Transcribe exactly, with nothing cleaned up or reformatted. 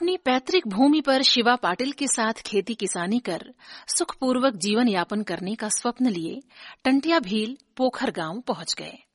अपनी पैतृक भूमि पर शिवा पाटिल के साथ खेती किसानी कर सुखपूर्वक जीवन यापन करने का स्वप्न लिए टंटिया भील पोखर गांव पहुंच गए।